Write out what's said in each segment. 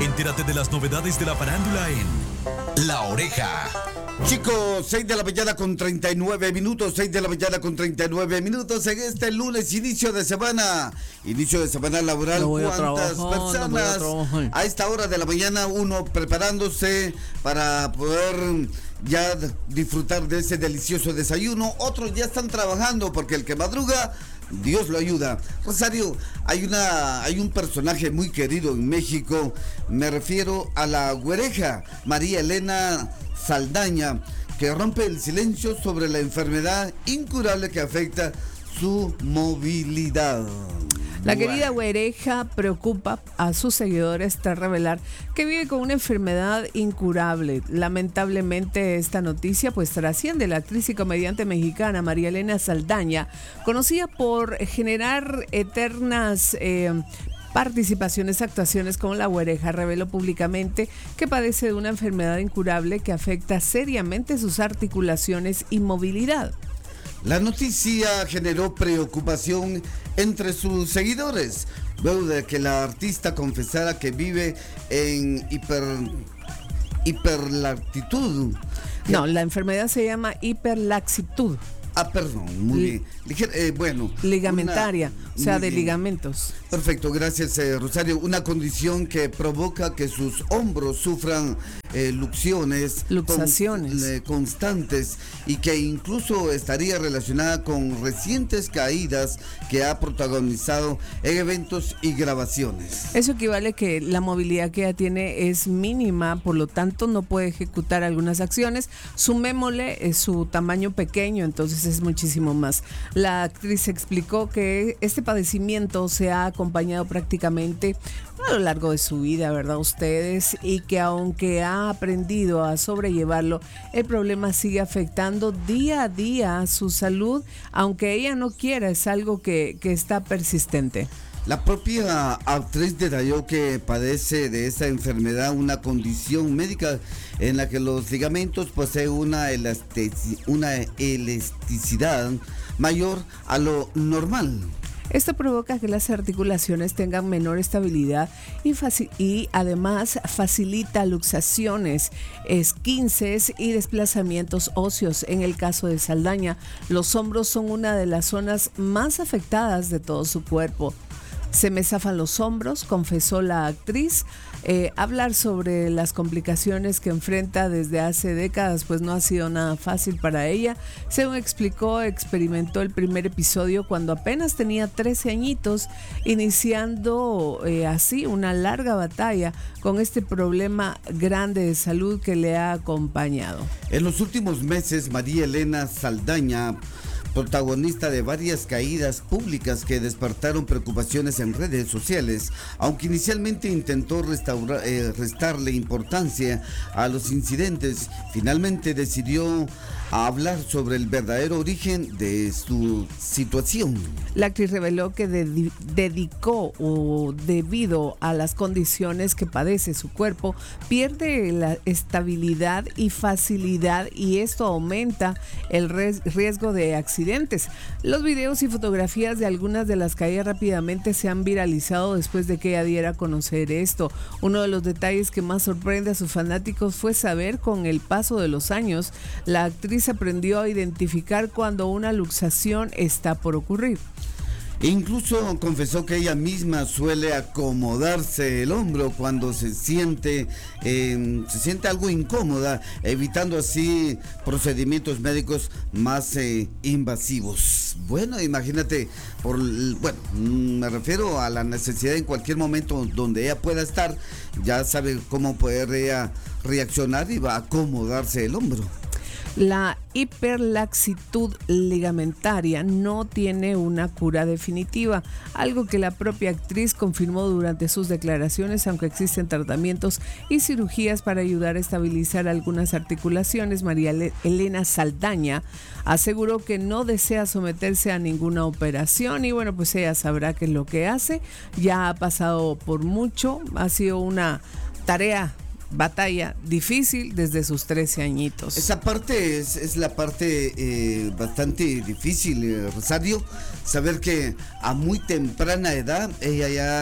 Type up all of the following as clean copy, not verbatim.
Entérate de las novedades de la farándula en La Oreja. Chicos, 6 de la mañana con 39 minutos, 6 de la mañana con 39 minutos en este lunes, inicio de semana laboral. ¿Cuántas personas a esta hora de la mañana uno preparándose para poder ya disfrutar de ese delicioso desayuno? Otros ya están trabajando porque el que madruga, Dios lo ayuda. Rosario, hay un personaje muy querido en México, me refiero a la güereja María Elena Saldaña, que rompe el silencio sobre la enfermedad incurable que afecta su movilidad. La querida güereja preocupa a sus seguidores tras revelar que vive con una enfermedad incurable. Lamentablemente esta noticia pues trasciende. La actriz y comediante mexicana María Elena Saldaña, conocida por generar eternas participaciones, actuaciones como la güereja, reveló públicamente que padece de una enfermedad incurable que afecta seriamente sus articulaciones y movilidad. La noticia generó preocupación entre sus seguidores, luego de que la artista confesara que vive en hiperlaxitud. No, la enfermedad se llama hiperlaxitud. Perdón, muy bien. Ligamentaria, de ligamentos. Perfecto, gracias Rosario. Una condición que provoca que sus hombros sufran luxaciones constantes y que incluso estaría relacionada con recientes caídas que ha protagonizado en eventos y grabaciones. Eso equivale a que la movilidad que ella tiene es mínima, por lo tanto no puede ejecutar algunas acciones. Sumémosle su tamaño pequeño, entonces es muchísimo más. La actriz explicó que este padecimiento se ha acompañado prácticamente a lo largo de su vida, ¿verdad ustedes? Y que aunque ha aprendido a sobrellevarlo, el problema sigue afectando día a día su salud, aunque ella no quiera, es algo que está persistente. La propia actriz detalló que padece de esta enfermedad, una condición médica en la que los ligamentos poseen una elasticidad mayor a lo normal. Esto provoca que las articulaciones tengan menor estabilidad y además facilita luxaciones, esguinces y desplazamientos óseos. En el caso de Saldaña, los hombros son una de las zonas más afectadas de todo su cuerpo. Se me zafan los hombros, confesó la actriz. Hablar sobre las complicaciones que enfrenta desde hace décadas pues no ha sido nada fácil para ella. Según explicó, experimentó el primer episodio cuando apenas tenía 13 añitos, iniciando así una larga batalla con este problema grande de salud que le ha acompañado. En los últimos meses, María Elena Saldaña, protagonista de varias caídas públicas que despertaron preocupaciones en redes sociales, aunque inicialmente intentó restarle importancia a los incidentes, finalmente decidió hablar sobre el verdadero origen de su situación. La actriz reveló que debido a las condiciones que padece su cuerpo, pierde la estabilidad y facilidad, y esto aumenta el riesgo de accidentes. Los videos y fotografías de algunas de las caídas rápidamente se han viralizado después de que ella diera a conocer esto. Uno de los detalles que más sorprende a sus fanáticos fue saber, con el paso de los años, la actriz aprendió a identificar cuando una luxación está por ocurrir. Incluso confesó que ella misma suele acomodarse el hombro cuando se siente algo incómoda, evitando así procedimientos médicos más invasivos. Bueno, imagínate, me refiero a la necesidad en cualquier momento donde ella pueda estar, ya sabe cómo poder ella reaccionar y va a acomodarse el hombro. La hiperlaxitud ligamentaria no tiene una cura definitiva, algo que la propia actriz confirmó durante sus declaraciones, aunque existen tratamientos y cirugías para ayudar a estabilizar algunas articulaciones. María Elena Saldaña aseguró que no desea someterse a ninguna operación y bueno, pues ella sabrá qué es lo que hace. Ya ha pasado por mucho, ha sido una batalla difícil desde sus 13 añitos. Esa parte es la parte bastante difícil, Rosario, saber que a muy temprana edad ella ya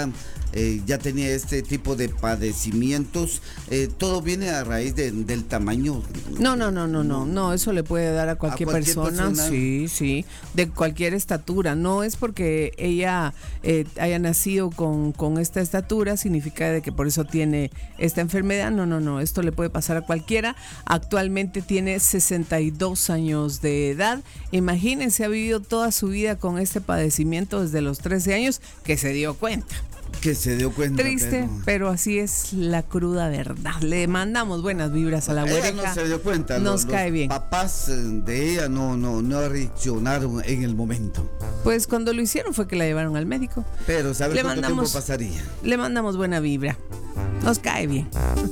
ya tenía este tipo de padecimientos. ¿Todo viene a raíz del tamaño? No, eso le puede dar a cualquier persona. Sí, de cualquier estatura. No es porque ella haya nacido con esta estatura, significa de que por eso tiene esta enfermedad. No, esto le puede pasar a cualquiera. Actualmente tiene 62 años de edad. Imagínense, ha vivido toda su vida con este padecimiento desde los 13 años que se dio cuenta. Triste, pero así es la cruda verdad. Le mandamos buenas vibras a la güereja. Ella no se dio cuenta. Nos cae bien. Papás de ella no reaccionaron en el momento. Pues cuando lo hicieron fue que la llevaron al médico. Pero ¿sabes cuánto tiempo pasaría? Le mandamos buena vibra. Nos cae bien.